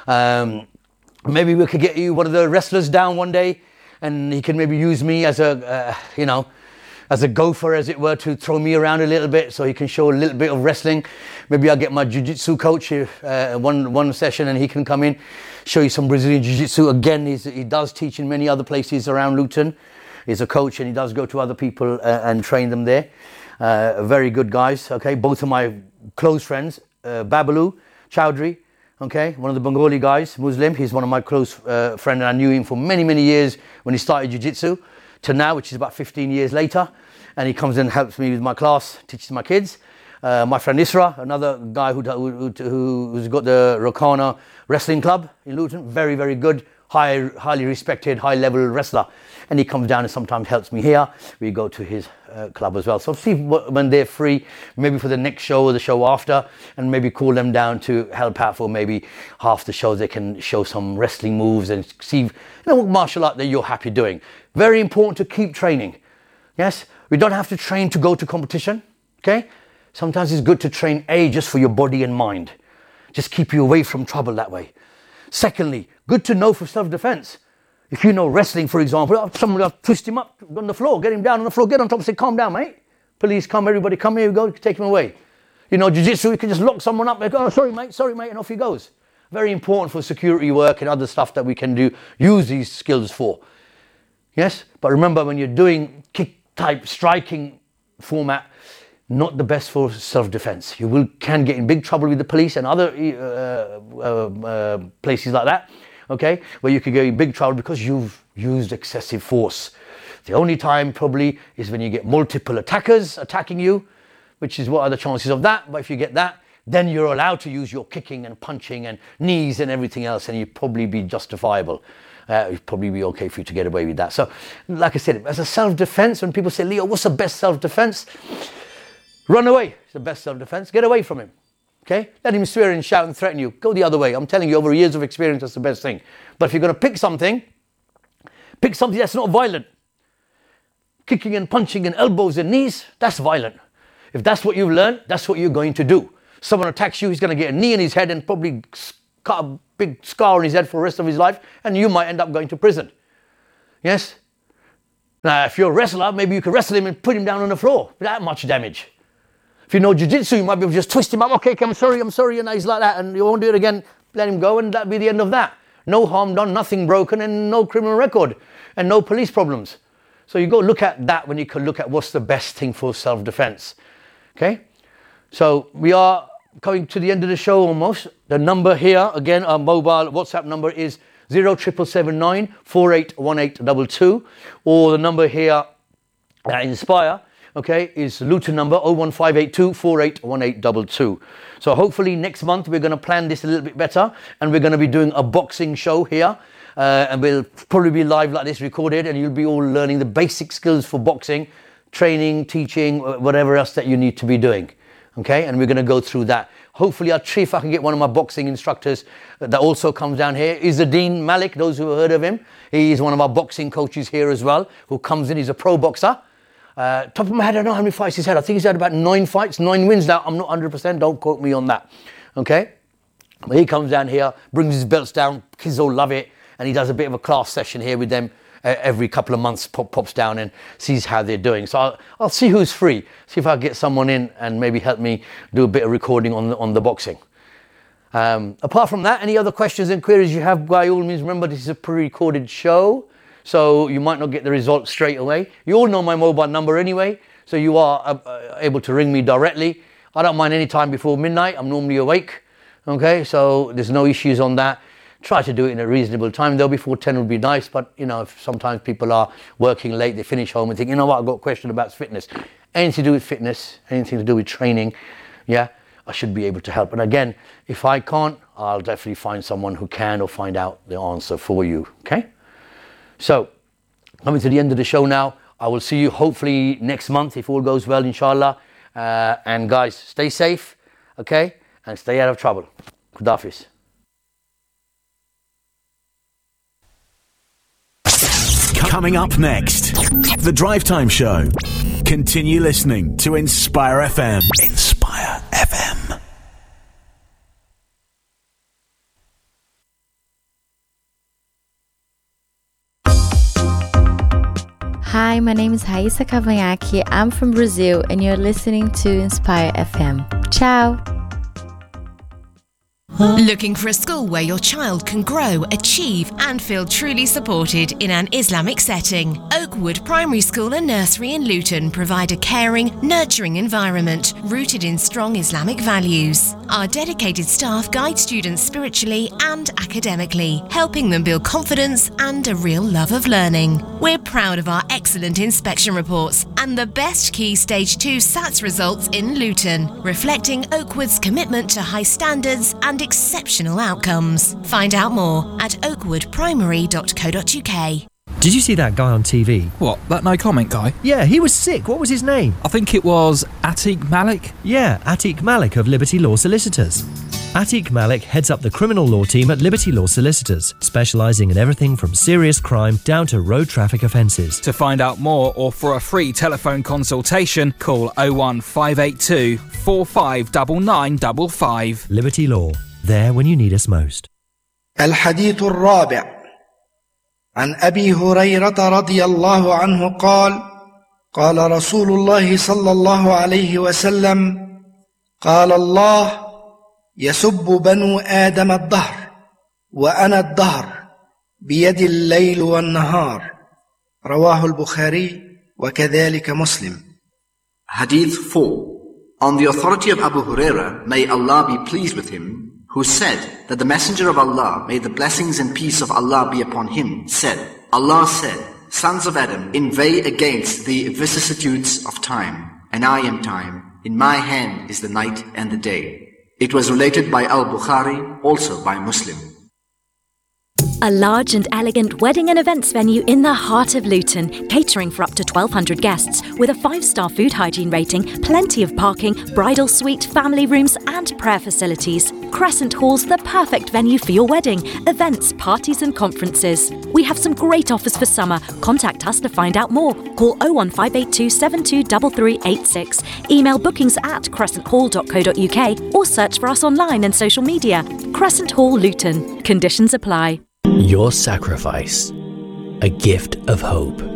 Maybe we could get you one of the wrestlers down one day, and he can maybe use me as a, as a gopher, as it were, to throw me around a little bit, so he can show a little bit of wrestling. Maybe I'll get my jiu-jitsu coach one session, and he can come in, show you some Brazilian jiu-jitsu. Again, he does teach in many other places around Luton. He's a coach, and he does go to other people and train them there. Very good guys, okay? Both of my close friends, Babalu Chowdhury, okay? One of the Bengali guys, Muslim. He's one of my close friends, and I knew him for many, many years when he started jiu-jitsu to now, which is about 15 years later. And he comes and helps me with my class, teaches my kids. My friend Isra, another guy who's got the Rokana Wrestling Club in Luton. Very, very good, highly respected, high-level wrestler. And he comes down and sometimes helps me here. We go to his club as well. So see when they're free, maybe for the next show or the show after, and maybe call them down to help out for maybe half the shows. They can show some wrestling moves and see what martial art that you're happy doing. Very important to keep training. Yes, we don't have to train to go to competition. Okay, sometimes it's good to train just for your body and mind. Just keep you away from trouble that way. Secondly, good to know for self-defense. If you know wrestling, for example, someone will twist him up on the floor, get him down on the floor, get on top and say, calm down, mate. Police come, everybody come, here we go, take him away. You know, jiu-jitsu, you can just lock someone up, they go, oh, sorry, mate, and off he goes. Very important for security work and other stuff that we can do, use these skills for. Yes, but remember when you're doing kick-type striking format, not the best for self-defense. You can get in big trouble with the police and other places like that. Okay, where you could get in big trouble because you've used excessive force. The only time probably is when you get multiple attackers attacking you, which is what are the chances of that? But if you get that, then you're allowed to use your kicking and punching and knees and everything else, and you'd probably be justifiable. It'd probably be okay for you to get away with that. So, like I said, as a self-defense, when people say, Leo, what's the best self-defense? Run away. It's the best self-defense. Get away from him. Okay? Let him swear and shout and threaten you. Go the other way. I'm telling you, over years of experience, that's the best thing. But if you're going to pick something, Pick something that's not violent. Kicking and punching and elbows and knees, that's violent. If that's what you've learned, that's what you're going to do. Someone attacks you, he's going to get a knee in his head and probably cut a big scar on his head for the rest of his life, and you might end up going to prison. Yes? Now, if you're a wrestler, maybe you could wrestle him and put him down on the floor. That much damage. If you know jiu-jitsu, you might be able to just twist him up. Okay, I'm sorry, and he's like that, and you won't do it again. Let him go, and that'll be the end of that. No harm done, nothing broken, and no criminal record, and no police problems. So you go look at that when you can look at what's the best thing for self-defense. Okay? So we are coming to the end of the show almost. The number here, again, our mobile WhatsApp number is 07779 481822, or the number here at Inspire, okay, is Luton number 01582 481822. So hopefully next month we're going to plan this a little bit better, and we're going to be doing a boxing show here, and we'll probably be live like this, recorded, and you'll be all learning the basic skills for boxing, training, teaching, whatever else that you need to be doing. Okay, and we're going to go through that. Hopefully I'll see if I can get one of my boxing instructors that also comes down here. Izzadeen Malik, those who have heard of him. He's one of our boxing coaches here as well, who comes in, he's a pro boxer. Top of my head, I don't know how many fights he's had. I think he's had about 9 fights, 9 wins now. I'm not 100%, don't quote me on that. Okay? But he comes down here, brings his belts down, kids all love it, and he does a bit of a class session here with them. Every couple of months pops down and sees how they're doing. So I'll see who's free, see if I can get someone in and maybe help me do a bit of recording on the boxing. Apart from that, any other questions and queries you have, by all means, remember this is a pre-recorded show, so you might not get the results straight away. You all know my mobile number anyway, so you are able to ring me directly. I don't mind any time before midnight, I'm normally awake, okay, so there's no issues on that. Try to do it in a reasonable time, though. Before 10 would be nice, but you know, if sometimes people are working late, they finish home and think, you know what, I've got a question about fitness. Anything to do with fitness, anything to do with training, yeah, I should be able to help. And again, if I can't, I'll definitely find someone who can, or find out the answer for you, okay? So, coming to the end of the show now. I will see you hopefully next month, if all goes well, inshallah. And guys, stay safe, okay? And stay out of trouble. Khudafis. Coming up next, The Drive Time Show. Continue listening to Inspire FM. Inspire FM. Hi, my name is Raíssa Cavanhaque. I'm from Brazil, and you're listening to Inspire FM. Ciao. Looking for a school where your child can grow, achieve and feel truly supported in an Islamic setting? Oakwood Primary School and Nursery in Luton provide a caring, nurturing environment rooted in strong Islamic values. Our dedicated staff guide students spiritually and academically, helping them build confidence and a real love of learning. We're proud of our excellent inspection reports and the best Key Stage 2 SATS results in Luton, reflecting Oakwood's commitment to high standards and exceptional outcomes. Find out more at oakwoodprimary.co.uk. Did you see that guy on TV? What, that no comment guy? Yeah, he was sick. What was his name? I think it was Atiq Malik. Yeah, Atiq Malik of Liberty Law Solicitors. Atiq Malik heads up the criminal law team at Liberty Law Solicitors, specialising in everything from serious crime down to road traffic offences. To find out more or for a free telephone consultation, call 01582 459955. Liberty Law, there when you need us most. الحديث الرابع عن أبي هريرة رضي الله عنه قال قال رسول الله صلى الله عليه وسلم قال الله يسب بنو آدم الدهر وأنا الدهر بيد الليل والنهار رواه البخاري وكذلك مسلم. Hadith 4. On the authority of Abu Huraira, may Allah be pleased with him, who said that the Messenger of Allah, may the blessings and peace of Allah be upon him, said, Allah said, Sons of Adam, inveigh against the vicissitudes of time, and I am time. In my hand is the night and the day. It was related by Al-Bukhari, also by Muslim. A large and elegant wedding and events venue in the heart of Luton, catering for up to 1,200 guests, with a 5-star food hygiene rating, plenty of parking, bridal suite, family rooms and prayer facilities. Crescent Hall's the perfect venue for your wedding, events, parties and conferences. We have some great offers for summer. Contact us to find out more. Call 01582 723386. Email bookings@crescenthall.co.uk or search for us online and social media. Crescent Hall, Luton. Conditions apply. Your sacrifice, a gift of hope.